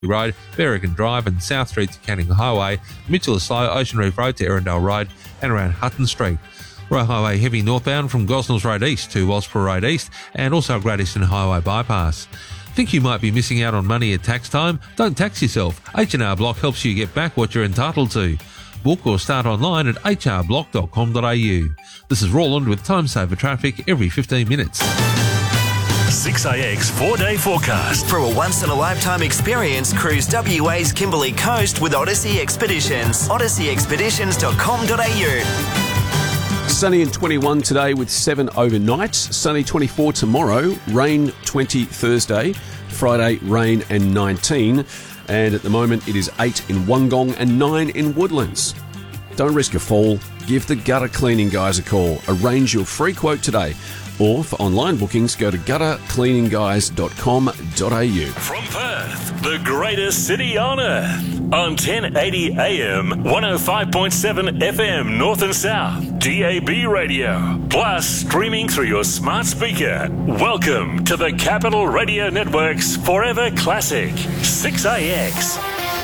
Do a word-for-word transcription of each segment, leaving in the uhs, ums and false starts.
Road, Berrigan Drive and South Street to Canning Highway, Mitchell Slow, Ocean Reef Road to Erindale Road and around Hutton Street. Royal Highway heavy northbound from Gosnells Road East to Walsborough Road East and also Great Eastern Highway bypass. Think you might be missing out on money at tax time? Don't tax yourself. H and R Block helps you get back what you're entitled to. Book or start online at h r block dot com dot a u. This is Roland with Time Saver Traffic every fifteen minutes. six A X four-day forecast. For a once-in-a-lifetime experience, cruise W A's Kimberley Coast with Odyssey Expeditions. odyssey expeditions dot com dot a u. Sunny and twenty-one today with seven overnight. Sunny twenty-four tomorrow. Rain twenty Thursday. Friday, rain and nineteen. And at the moment, it is eight in Wollongong and nine in Woodlands. Don't risk a fall. Give the gutter cleaning guys a call. Arrange your free quote today. Or for online bookings, go to gutter cleaning guys dot com dot a u. From Perth, the greatest city on earth. On ten eighty A M, one oh five point seven F M, North and South, D A B radio. Plus, streaming through your smart speaker. Welcome to the Capital Radio Network's Forever Classic, six A X.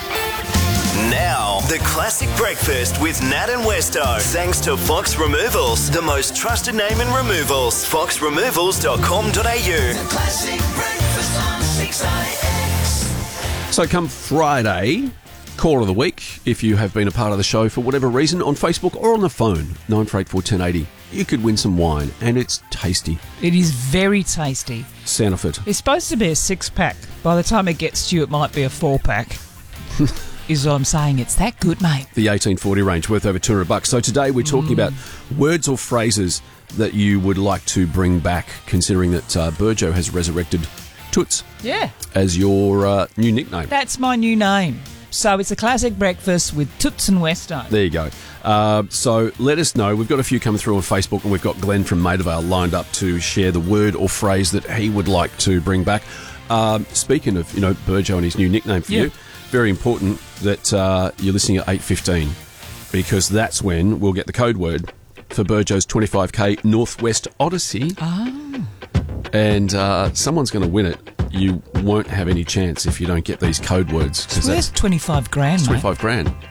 Now, the classic breakfast with Nat and Westo. Thanks to Fox Removals, the most trusted name in removals. fox removals dot com dot a u. The classic breakfast on six A X. So come Friday, call of the week, if you have been a part of the show for whatever reason, on Facebook or on the phone, nine four eight four, one oh eight oh. You could win some wine, and it's tasty. It is very tasty. Sanford. It's supposed to be a six-pack. By the time it gets to you, it might be a four-pack. Is what I'm saying. It's that good, mate. The eighteen forty range, worth over two hundred bucks. So today we're talking mm. about words or phrases that you would like to bring back, considering that uh, Burjo has resurrected Toots yeah. as your uh, new nickname. That's my new name. So it's a classic breakfast with Toots and Westo. There you go. Uh, so let us know. We've got a few coming through on Facebook, and we've got Glenn from Maidavale lined up to share the word or phrase that he would like to bring back. Um, speaking of, you know, Burjo and his new nickname for yeah. you, very important that uh, you're listening at eight fifteen, because that's when we'll get the code word for Burjo's twenty-five K Northwest Odyssey. Oh. And uh, someone's going to win it. You won't have any chance if you don't get these code words. So where's twenty-five grand, twenty-five grand.